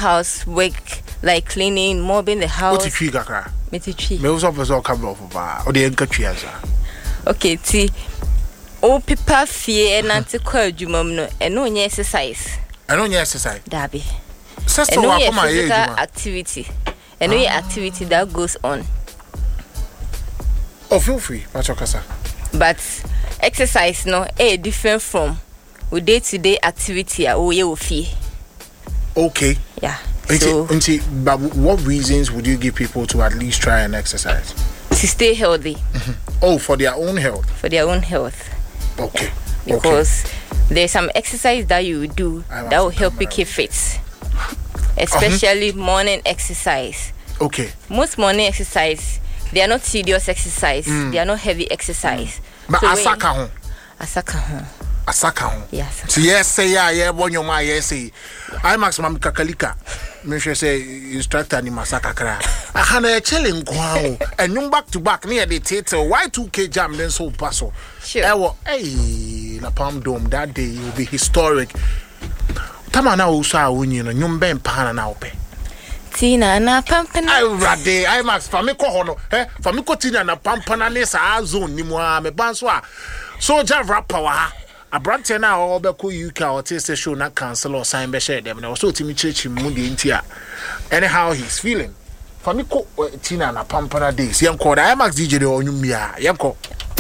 housework, like cleaning, mopping the house. What tree kakra? Tree. Me also person come off of or the enka tree asa. Okay, ti. O pipa fie na nti kwa adwuma no, eno nya exercise. Eno nya exercise. Dabi. Sister wa come here activity. Eno nya activity that goes on. Oh, feel free, Machokasa. But exercise no different from day-to-day activity Okay. Yeah. So, but what reasons would you give people to at least try and exercise? To stay healthy. Oh, for their own health. For their own health. Okay. Because there's some exercise that you do that will help you keep fit. Especially morning exercise. Okay. Most morning exercise, they are not tedious exercise. They are not heavy exercise. But so Asaka. Yes. So yes, say yeah, when your my yes say. I max mam kakalika. Me say instructor ni masaka kra. Ahana chilling kwao. And you back to back near the theater. Y2K jam then so paso. Sure. Hey, La Palm Dome that day will be historic. Tama na usa unyi no nyumba empana na ope. Tina na pampana. I max famiko hono. Famiko tina na pampana ne sa zone ni mo me banso a. Soldier rapper wa. Abrante na obeko UK or taste show na cancel or sign be share them na so timi church mu de ntia. Anyhow he's feeling. Famiko tina na pampana days. Yanko da I max DJ de onyum ya. Yanko.